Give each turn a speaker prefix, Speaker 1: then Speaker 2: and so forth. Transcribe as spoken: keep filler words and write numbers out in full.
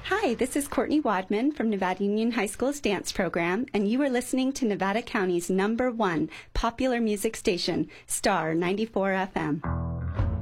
Speaker 1: Hi, this is Courtney Wadman from Nevada Union High School's dance program, and you are listening to Nevada County's number one popular music station, Star ninety-four F M.